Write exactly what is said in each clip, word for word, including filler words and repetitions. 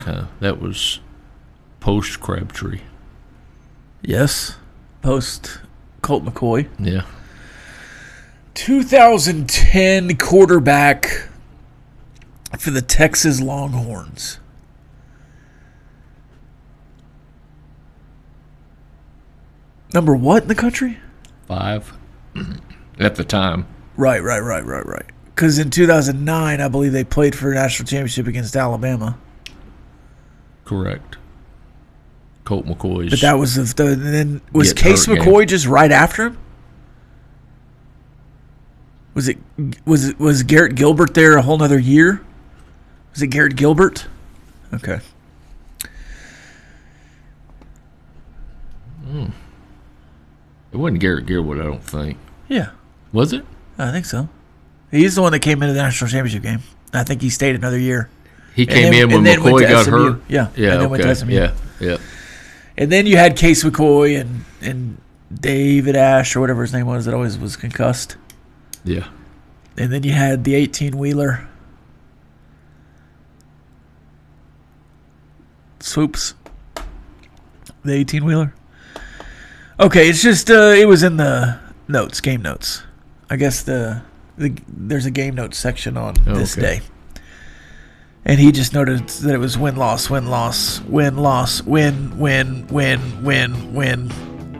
Uh, that was post Crabtree. Yes. Post Colt McCoy. Yeah. two thousand ten quarterback for the Texas Longhorns. Number what in the country? Five. At the time. Right, right, right, right, right. Because in two thousand nine, I believe they played for a national championship against Alabama. Correct. Colt McCoy's. But that was the, the and then was Get Case hurt McCoy game. just right after him? Was it was it was Garrett Gilbert there a whole nother year? Was it Garrett Gilbert? Okay. Mm. It wasn't Garrett Gilbert, I don't think. Yeah, Was it? I think so. He's the one that came into the national championship game. I think he stayed another year. He And came then- in when and then went McCoy to got S M U. hurt. Yeah, Yeah. and then okay. went to S M U. Yeah. Yeah. And then you had Case McCoy and, and David Ash or whatever his name was that always was concussed. Yeah. And then you had the eighteen-wheeler. Swoops. The eighteen-wheeler. Okay, it's just, uh, it was in the notes, game notes. I guess the, the there's a game notes section on Oh, this okay. day. And he just noted that it was win-loss, win-loss, win-loss, win, win, win, win, win.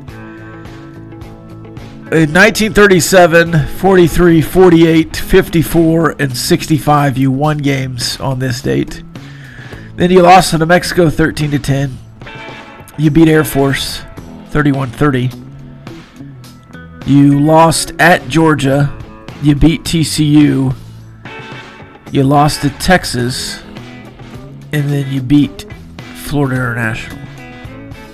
In nineteen thirty-seven, forty-three, forty-eight, fifty-four, and sixty-five, you won games on this date. Then you lost to New Mexico thirteen to ten. You beat Air Force thirty-one thirty. You lost at Georgia. You beat T C U. You lost to Texas. And then you beat Florida International.